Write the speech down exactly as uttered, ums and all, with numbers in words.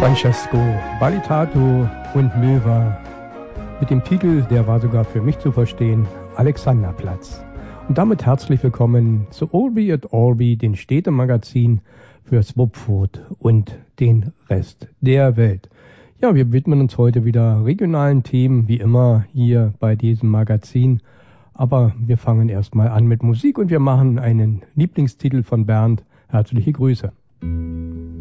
Francesco Balitato und Milva mit dem Titel, der war sogar für mich zu verstehen, Alexanderplatz. Und damit herzlich willkommen zu Olby at Olby, den Städtemagazin für Swupfurt und den Rest der Welt. Ja, wir widmen uns heute wieder regionalen Themen, wie immer hier bei diesem Magazin. Aber wir fangen erstmal an mit Musik und wir machen einen Lieblingstitel von Bernd. Herzliche Grüße.